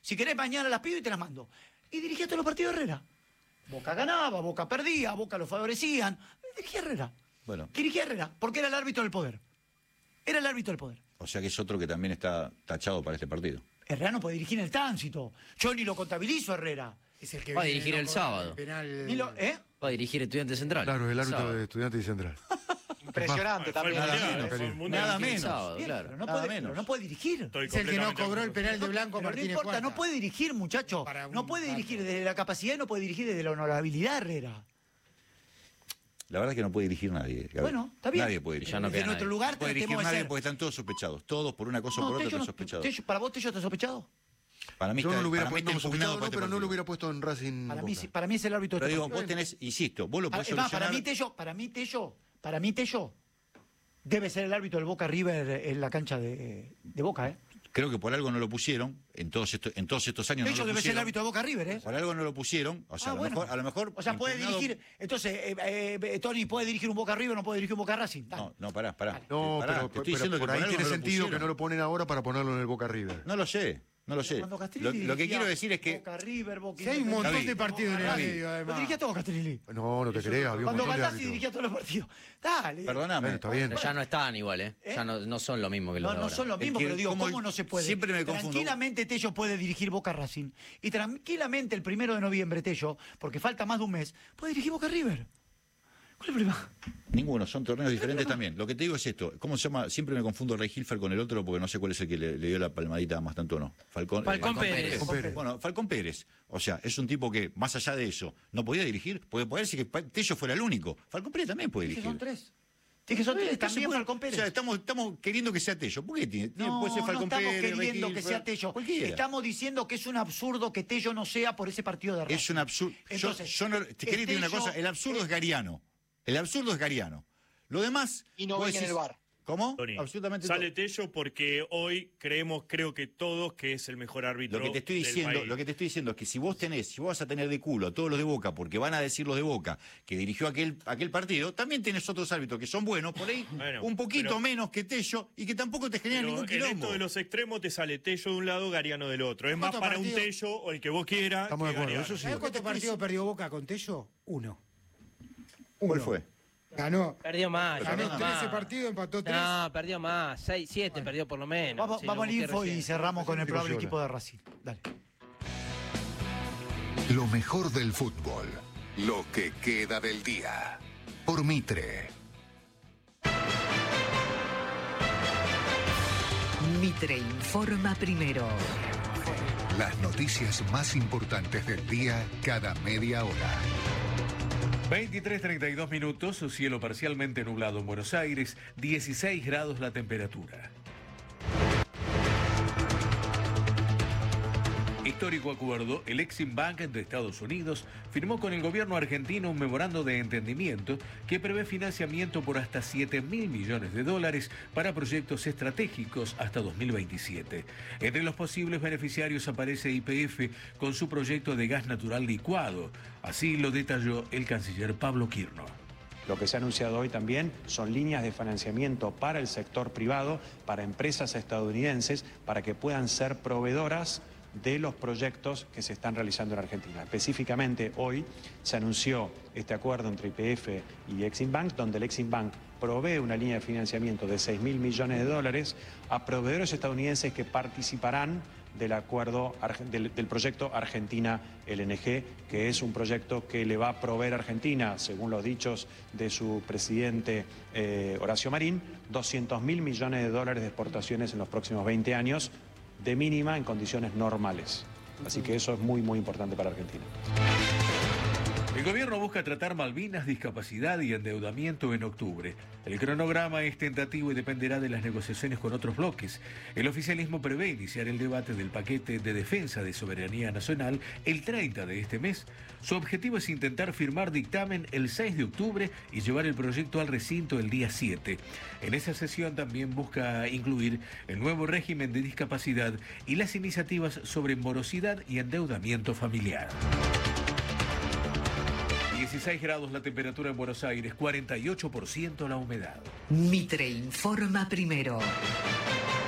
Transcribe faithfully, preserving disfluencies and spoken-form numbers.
Si querés mañana las pido y te las mando. Y dirigía todos los partidos de Herrera. Boca ganaba, Boca perdía, Boca lo favorecían. Dirigía Herrera. Bueno. Dirigía Herrera, porque era el árbitro del poder. Era el árbitro del poder. O sea que es otro que también está tachado para este partido. Herrera no puede dirigir en el tránsito. Yo ni lo contabilizo, Herrera. Es el que Va a viene, dirigir no el cobra sábado. Penal. Ni lo, ¿eh? Va a dirigir Estudiantes Central. Claro, el árbitro Sábado. de Estudiantes y Central. Impresionante Fue el también. mundial, menos, fue el Karim. mundial. Nada el menos. sábado, Bien, claro. pero no Nada puede, menos. pero no puede dirigir. Estoy Es el que no completamente cobró el de penal de Pero Blanco no Martínez importa, Cuarta. no puede dirigir, muchacho. Para un No puede empate. dirigir desde la capacidad y no puede dirigir desde la honorabilidad, Herrera. La verdad es que no puede dirigir nadie. Gabriel. Bueno, está bien. Nadie puede dirigir. Ya no Desde queda nuestro nadie. lugar No puede dirigir tratemos de nadie ser. porque están todos sospechados. Todos por una cosa o No, por otra Tello están no- sospechados. Tello- ¿Para vos Tello está sospechado? Para mí Yo está, no lo hubiera para mí puesto, está no, impugnado no, para este pero no lo partido. hubiera puesto en Racing. Para mí, Boca. sí- para mí es el árbitro Pero del digo, partido. vos tenés, insisto, vos lo Para, podés es más, para solucionar. mí Tello, para mí Tello, para mí Tello debe ser el árbitro del Boca River en la cancha de, de Boca, ¿eh? Creo que por algo no lo pusieron en todos estos, en todos estos años. Tello no lo debe ser el pusieron. árbitro de Boca River, ¿eh? Por algo no lo pusieron. O sea, Ah, a, lo bueno. mejor, a lo mejor. O sea, puede impugnado- dirigir. Entonces, eh, eh, Tony puede dirigir un Boca River, no puede dirigir un Boca Racing. Dale. No, no, pará, pará. No, Pará, pero, te estoy pero diciendo que por ahí algo tiene no lo sentido que pusieron. no lo ponen ahora para ponerlo en el Boca River. No lo sé, no lo sé. Cuando Castrilli Lo, lo que dirigía quiero decir es que. Boca River, Boca Si hay un montón David, de partidos en el David. medio, Lo además. dirigía todo Castrilli. No, no te creas, había un Cuando montón de Galdassi árbitros. dirigía todos los partidos. Dale. Perdóname. Bueno, está bien. Pero ya no están igual, ¿eh? ¿Eh? Ya no, no son lo mismo que los No, de no ahora. son lo mismo, que pero digo, como ¿cómo no se puede? siempre me confundo. Tranquilamente Tello puede dirigir Boca Racing. Y tranquilamente el primero de noviembre Tello, porque falta más de un mes, puede dirigir Boca River. ¿Cuál es el problema? Ninguno, son torneos diferentes también. Lo que te digo es esto, ¿cómo se llama? Siempre me confundo Rey Hilfer con el otro porque no sé cuál es el que le, le dio la palmadita más tanto no. Falcón, Falcón eh, Pérez. Falcón Pérez. Bueno, Falcón Pérez. O sea, es un tipo que, más allá de eso, no podía dirigir, porque puede ser que Pa- Tello fuera el único. Falcón Pérez también puede Dije que dirigir. son tres. Dije que son tres, Entonces, también bueno, Falcón Pérez. O sea, estamos, estamos queriendo que sea Tello. ¿Por qué tiene? tiene- No, puede ser Falcón no estamos Pérez, Rey queriendo que Hilfer, sea Tello. cualquiera. Estamos diciendo que es un absurdo que Tello no sea por ese partido de Racing. Es un absurdo. Yo, Entonces, yo no, te quería decir una Tello- cosa, el absurdo es gariano. El absurdo es gariano. Lo demás. Y no vos ven en decís- el bar. ¿Cómo? Tony, Absolutamente sale todo. Tello porque hoy creemos, creo que todos, que es el mejor árbitro Lo que te estoy del diciendo, país. lo que te estoy diciendo es que si vos tenés, si vos vas a tener de culo a todos los de Boca, porque van a decir los de Boca que dirigió aquel, aquel partido, también tenés otros árbitros que son buenos, por ahí, Bueno, un poquito pero- menos que Tello, y que tampoco te generan Pero ningún en quilombo. esto de los extremos te sale Tello de un lado, Gariano del otro. Es más ¿Cuántos para un partidos? Tello o el que vos quieras. Estamos de que acuerdo, Gariano. eso sí. ¿Sabes cuántos partidos perdió Boca con Tello? Uno. ¿Cuál Uno. fue? Ganó. Perdió más. Ganó perdió trece más. partidos, empató tres. No, perdió más. seis, siete perdió por lo menos. Vamos, Sí, vamos lo al busqué info y recién. cerramos con el Recién probable Viola. equipo de Racing. Dale. Lo mejor del fútbol. Lo que queda del día. Por Mitre. Mitre informa primero. Las noticias más importantes del día cada media hora. veintitrés treinta y dos minutos, cielo parcialmente nublado en Buenos Aires, dieciséis grados la temperatura. Histórico acuerdo, el Exim Bank de Estados Unidos firmó con el gobierno argentino un memorando de entendimiento que prevé financiamiento por hasta siete mil millones de dólares para proyectos estratégicos hasta dos mil veintisiete. Entre los posibles beneficiarios aparece Y P F con su proyecto de gas natural licuado. Así lo detalló el canciller Pablo Quirno. Lo que se ha anunciado hoy también son líneas de financiamiento para el sector privado, para empresas estadounidenses, para que puedan ser proveedoras de los proyectos que se están realizando en Argentina. Específicamente hoy se anunció este acuerdo entre Y P F y Exim Bank, donde el Exim Bank provee una línea de financiamiento de seis mil millones de dólares a proveedores estadounidenses que participarán del acuerdo del, del proyecto Argentina L N G, que es un proyecto que le va a proveer a Argentina, según los dichos de su presidente eh, Horacio Marín, doscientos mil millones de dólares de exportaciones en los próximos veinte años, de mínima en condiciones normales. Así que eso es muy, muy importante para Argentina. El gobierno busca tratar Malvinas, discapacidad y endeudamiento en octubre. El cronograma es tentativo y dependerá de las negociaciones con otros bloques. El oficialismo prevé iniciar el debate del paquete de defensa de soberanía nacional el treinta de este mes. Su objetivo es intentar firmar dictamen el seis de octubre y llevar el proyecto al recinto el día siete. En esa sesión también busca incluir el nuevo régimen de discapacidad y las iniciativas sobre morosidad y endeudamiento familiar. dieciséis grados la temperatura en Buenos Aires, cuarenta y ocho por ciento la humedad. Mitre informa primero.